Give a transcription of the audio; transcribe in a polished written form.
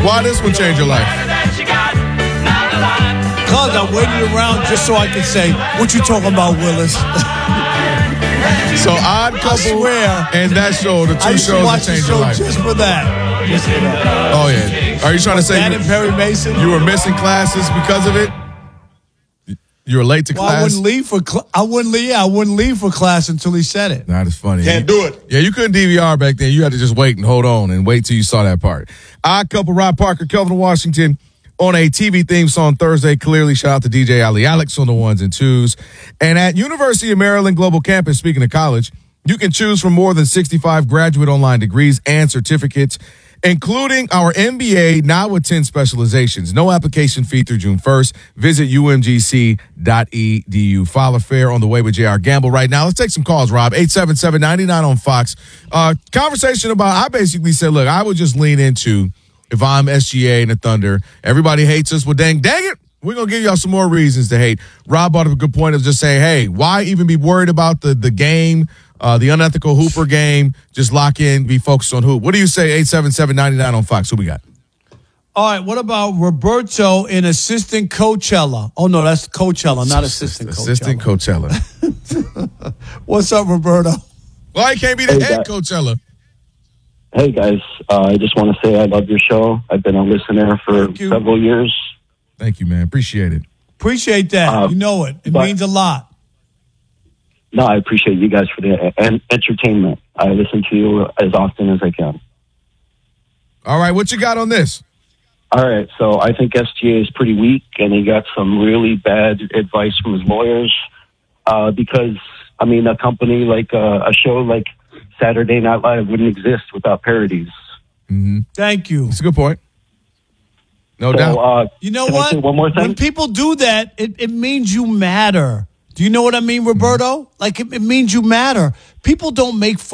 Why this one changed your life? Because I waited around just so I could say, what you talking about, Willis? So Odd Couple and that show, the two shows that changed your life. Just for that. Oh, yeah. Are you trying to say that and Perry Mason? You were missing classes because of it? You were late to class? I wouldn't leave for class until he said it. That is funny. Can't do it. Yeah, you couldn't DVR back then. You had to just wait and hold on and wait till you saw that part. Odd Couple, Rob Parker, Kelvin Washington on a TV theme song Thursday. Clearly, shout out to DJ Ali Alex on the ones and twos. And at University of Maryland Global Campus, speaking of college, you can choose from more than 65 graduate online degrees and certificates, including our MBA, now with 10 specializations. No application fee through June 1st. Visit umgc.edu. File a fare on the way with J.R. Gamble right now. Let's take some calls, Rob. 877-99 on Fox. Conversation about, I basically said, look, I would just lean into, if I'm SGA and the Thunder, everybody hates us. Well, dang it, we're going to give y'all some more reasons to hate. Rob brought up a good point of just saying, hey, why even be worried about the game, the unethical hooper game? Just lock in, be focused on hoop. What do you say, 877-99 on Fox? Who we got? All right, what about Roberto in Assistant Coachella? Oh, no, that's Coachella, not Assistant Coachella. Assistant Coachella. What's up, Roberto? Well, he can't be the head Coachella. Hey, guys. I just want to say I love your show. I've been a listener for several years. Thank you, man. Appreciate it. Appreciate that. You know it. It means a lot. No, I appreciate you guys for the entertainment. I listen to you as often as I can. All right, what you got on this? All right, so I think SGA is pretty weak, and he got some really bad advice from his lawyers because, I mean, a company like a show like Saturday Night Live wouldn't exist without parodies. Mm-hmm. Thank you. That's a good point. No doubt. You know what? One more thing? When people do that, it means you matter. Do you know what I mean, Roberto? Like, it means you matter. People don't make fun